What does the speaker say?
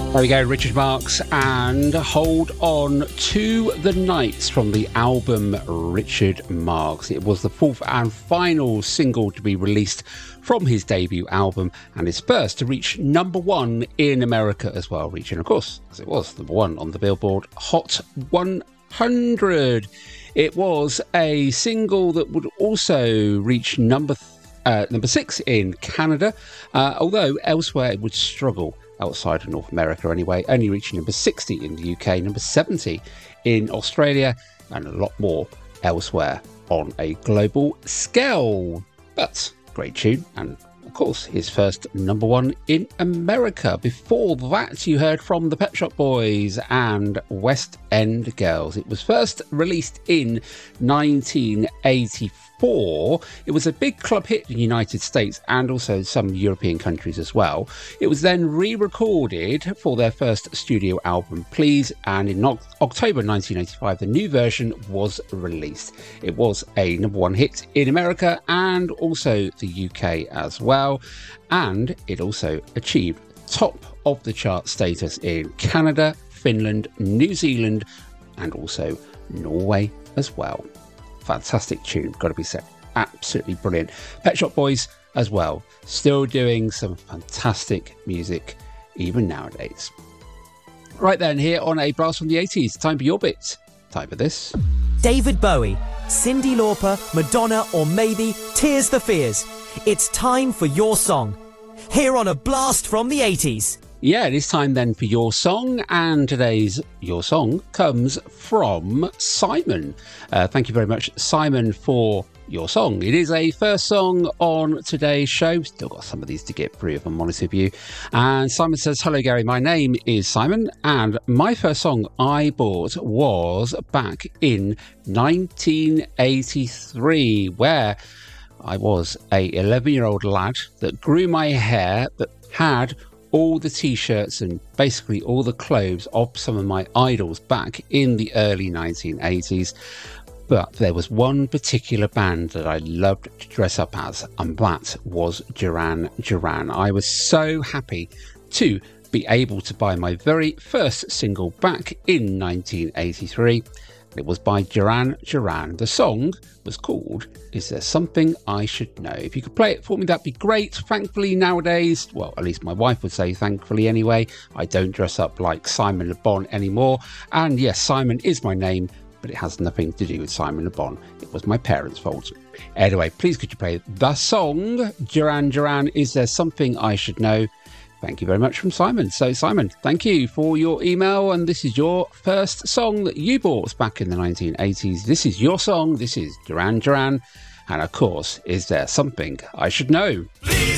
There we go, Richard Marx and Hold On to the Nights from the album Richard Marx. It was the fourth and final single to be released from his debut album and his first to reach number one in America as well, reaching, of course, as it was number one on the Billboard Hot 100. It was a single that would also reach number 6 in Canada, although elsewhere it would struggle outside of North America anyway, only reaching number 60 in the UK, number 70 in Australia, and a lot more elsewhere on a global scale. But great tune, and of course his first number one in America. Before that, you heard from the Pet Shop Boys and West End Girls. It was first released in 1984. It was a big club hit in the United States and also some European countries as well. It was then re-recorded for their first studio album, Please, and in October 1985, the new version was released. It was a number one hit in America and also the UK as well, and it also achieved top of the chart status in Canada, Finland, New Zealand, and also Norway as well. Fantastic tune, got to be said. Absolutely brilliant. Pet Shop Boys as well, still doing some fantastic music even nowadays. Right then, here on A Blast from the 80s, time for your bit. Time for this. David Bowie, Cyndi Lauper, Madonna, or maybe Tears for Fears. It's time for your song. Here on A Blast from the 80s. Yeah, it is time then for your song, and today's your song comes from Simon. Thank you very much, Simon, for your song. It is a first song on today's show. Still got some of these to get through, if I'm honest with you. And Simon says, hello Gary, my name is Simon, and my first song I bought was back in 1983, where I was a 11-year-old lad that grew my hair, that had all the t-shirts and basically all the clothes of some of my idols back in the early 1980s. But there was one particular band that I loved to dress up as, and that was Duran Duran. I was so happy to be able to buy my very first single back in 1983. It was by Duran Duran. The song was called Is There Something I Should Know? If you could play it for me, that'd be great. Thankfully nowadays, well, at least my wife would say thankfully anyway, I don't dress up like Simon Le Bon anymore. And yes, Simon is my name, but it has nothing to do with Simon Le Bon. It was my parents' fault. Anyway, please could you play the song Duran Duran, Is There Something I Should Know? Thank you very much from Simon. So Simon, thank you for your email, and this is your first song that you bought back in the 1980s. This is your song, this is Duran Duran, and of course, Is There Something I Should Know? Please.